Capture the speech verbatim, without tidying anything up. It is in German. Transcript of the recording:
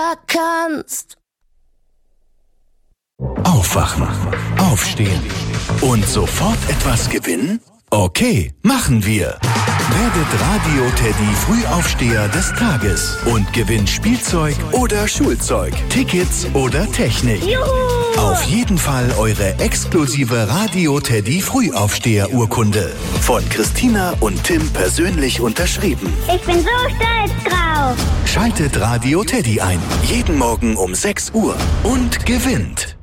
da kannst. Aufwachen, aufstehen und sofort etwas gewinnen? Okay, machen wir. Werdet Radio Teddy Frühaufsteher des Tages und gewinnt Spielzeug oder Schulzeug, Tickets oder Technik. Juhu! Auf jeden Fall eure exklusive Radio Teddy Frühaufsteher-Urkunde. Von Christina und Tim persönlich unterschrieben. Ich bin so stolz drauf. Schaltet Radio Teddy ein. Jeden Morgen um sechs Uhr und gewinnt.